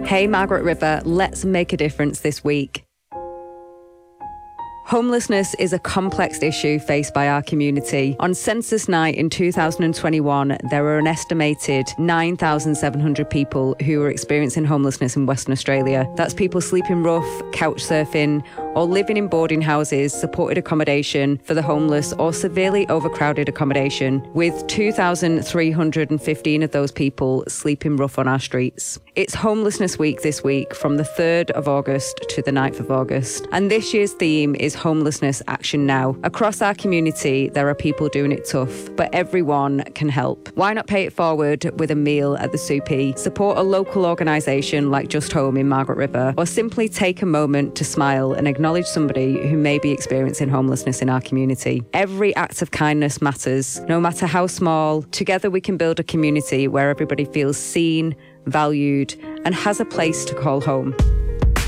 Hey, Margaret River, let's make a difference this week. Homelessness is a complex issue faced by our community. On census night in 2021, there were an estimated 9,700 people who were experiencing homelessness in Western Australia. That's people sleeping rough, couch surfing, or living in boarding houses, supported accommodation for the homeless, or severely overcrowded accommodation, with 2,315 of those people sleeping rough on our streets. It's Homelessness Week this week, from the 3rd of August to the 9th of August. And this year's theme is Homelessness Action Now. Across our community, there are people doing it tough, but everyone can help. Why not pay it forward with a meal at the Soupy? Support a local organisation like Just Home in Margaret River, or simply take a moment to smile and acknowledge somebody who may be experiencing homelessness in our community. Every act of kindness matters, no matter how small. Together we can build a community where everybody feels seen, valued, and has a place to call home.